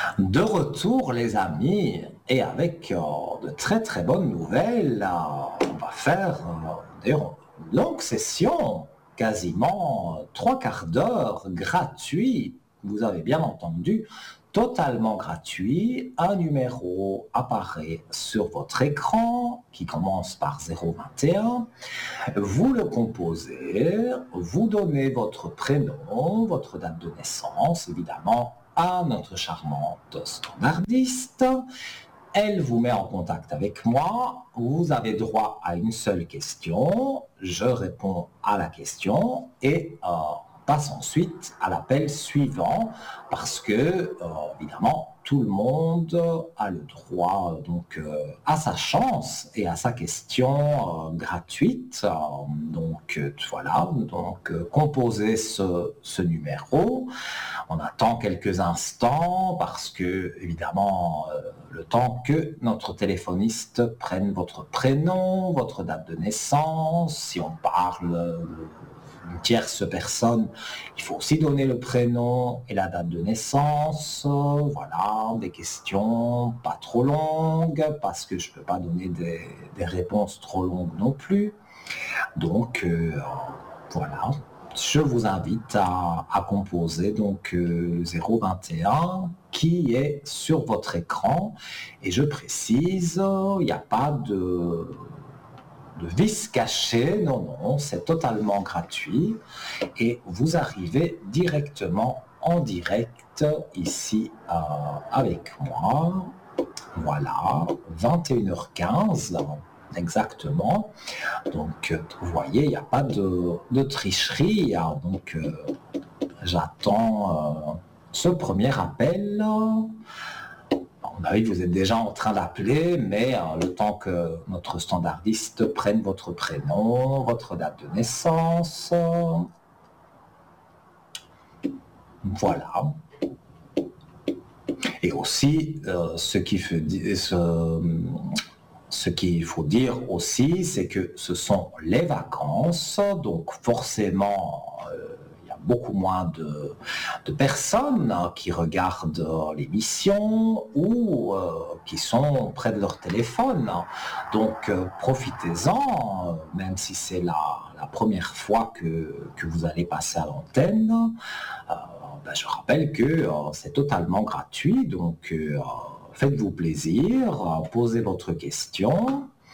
De retour, les amis, et avec de très très bonnes nouvelles, on va faire d'ailleurs une longue session, quasiment trois quarts d'heure, gratuit. Vous avez bien entendu, totalement gratuit. Un numéro apparaît sur votre écran qui commence par 021. Vous le composez, vous donnez votre prénom, votre date de naissance, évidemment, à notre charmante standardiste. Elle vous met en contact avec moi. Vous avez droit à une seule question. Je réponds à la question et on passe ensuite à l'appel suivant parce que, évidemment, tout le monde a le droit à sa chance et à sa question gratuite. Voilà, composez ce numéro. On attend quelques instants parce que, évidemment, le temps que notre téléphoniste prenne votre prénom, votre date de naissance, si on parle une tierce personne, il faut aussi donner le prénom et la date de naissance. Voilà, des questions pas trop longues parce que je ne peux pas donner des réponses trop longues non plus. Voilà. Je vous invite à composer le 021 qui est sur votre écran. Et je précise, il n'y a pas de vis caché, non, c'est totalement gratuit. Et vous arrivez directement en direct ici avec moi. Voilà, 21h15 exactement. Vous voyez, il n'y a pas de tricherie. J'attends ce premier appel. On a vu que vous êtes déjà en train d'appeler, mais le temps que notre standardiste prenne votre prénom, votre date de naissance. Voilà. Et aussi, ce qu'il faut dire aussi, c'est que ce sont les vacances, donc forcément, il y a beaucoup moins de personnes qui regardent l'émission ou qui sont près de leur téléphone. Donc, profitez-en, même si c'est la première fois que vous allez passer à l'antenne. Je rappelle que c'est totalement gratuit, donc faites-vous plaisir, posez votre question